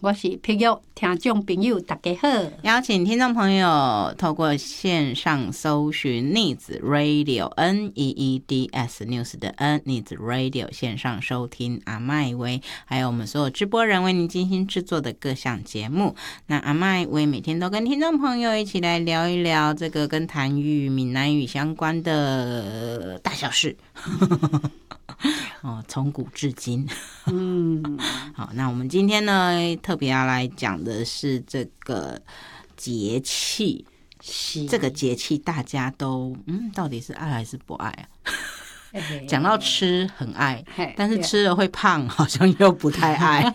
我是碧玉，听众朋友大家好。 邀请听众朋友透过线上搜寻 Needs Radio NEEDS News 的 Needs Radio 线上收听阿麦威，还有我们所有直播人为您精心制作的各项节目。那阿麦威每天都跟听众朋友一起来聊一聊这个跟台语、闽南语相关的大小事。从古至今。好，那我们今天呢，特别要来讲的是这个节气。这个节气大家都到底是爱还是不爱啊？讲到吃很爱，但是吃了会胖，好像又不太爱。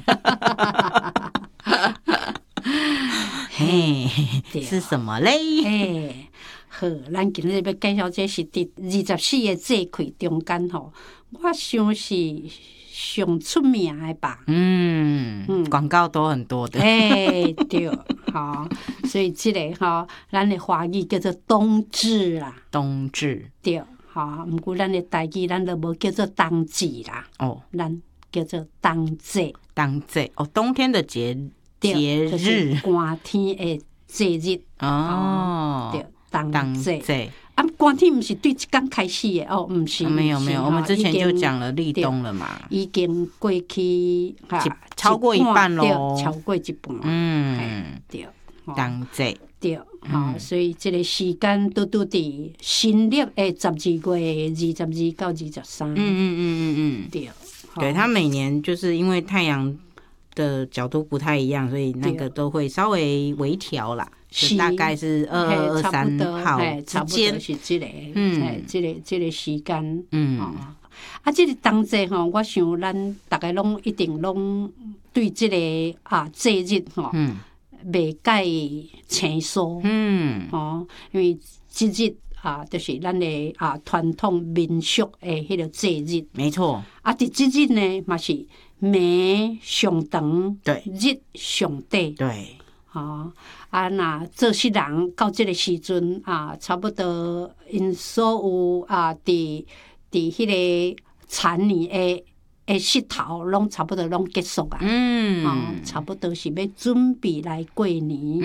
是什么嘞？ 好，咱今日要介绍这是伫24个节气中间吼，我想是上出名的吧。 广告都很多的。 对，好，所以这个吼，咱的华语叫做冬至啦。 冬至。对， 好，不过咱的台语咱都无叫做冬至啦。咱叫做冬节。 冬节冬天的节日， 就是寒天的节日。对。冬节寒天不是对这天开始的不是。 没有，我们之前就讲了立冬了嘛， 已经过去超过一半咯， 超过一半。对， 冬节对，所以这个时间都伫新历的12月22到23。 对，它每年就是因为太阳的角度不太一样，所以那个都会稍微微调啦。大概是22、23号之间， 是这个，这个时间，这个冬节吼，我想咱大家拢一定拢对这个节日吼，袂介生疏，因为这日就是咱的传统民俗的迄个节日， 没错。 伫这日呢，嘛是暝上长， 对， 日上短， 对。 那做事人到这个时阵差不多因所有伫迄个残年的势头拢差不多拢结束啊。差不多是要准备来过年。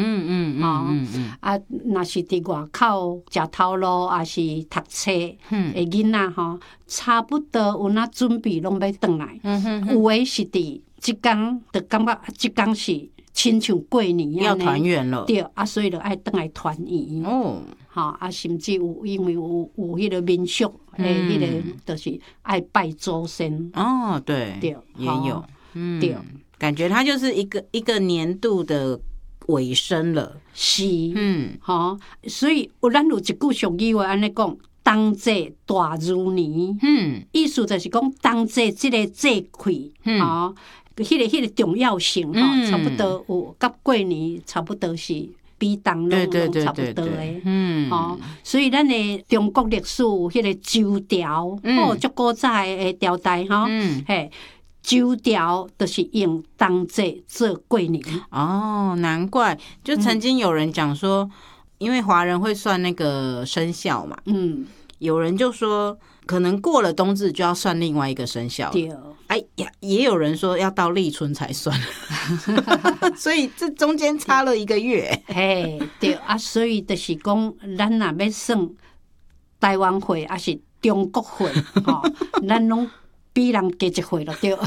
若是伫外口食头路，还是读册的囡仔吼，差不多有那准备拢要转来。有的是伫即天，就感觉即天是。亲像过年要团圆了， 对所以就爱转来团圆。甚至有因为有迄个民俗的迄个，就是爱拜祖先。 对，也有。 对， 感觉它就是一个年度的尾声了。 是，所以咱有一句俗语话安尼讲。冬节大如年，意思就是讲冬节这个节气，迄个重要性差不多有甲过年差不多是比冬拢差不多的。所以咱的中国历史迄个周朝，足古早的朝代周朝就是用冬节做过年。 难怪，就曾经有人讲说。因为华人会算那个生肖嘛，有人就说可能过了冬至就要算另外一个生肖，也有人说要到立春才算，所以这中间差了1个月。 对所以就是讲，咱若要算台湾岁还是中国岁，咱拢比人加1岁就对。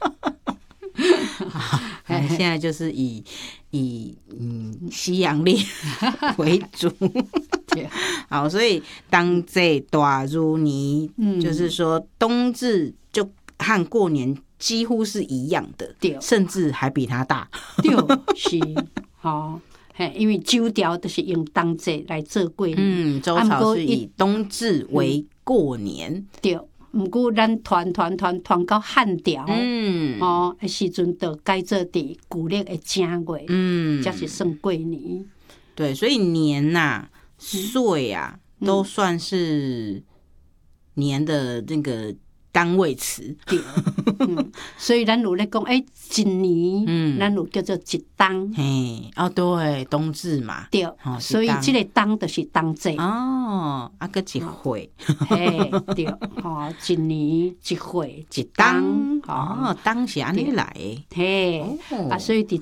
现在就是以西洋历为主。好，所以冬节大如年，就是说冬至就和过年几乎是一样的，甚至还比它大。 对，是因为周朝就是用冬节来做过年， 周朝是以冬至为过年。 对。毋过咱团到汉朝，的时阵就改做伫旧历的正月，才是算过年。 对，所以年岁都算是年的那个单位词。 对，所以咱有咧讲，一年，咱有叫做一冬。 对，冬至嘛。 对，所以这个冬就是冬节。 个一岁。 对，一年一岁一冬。 冬是安尼来的。 所以伫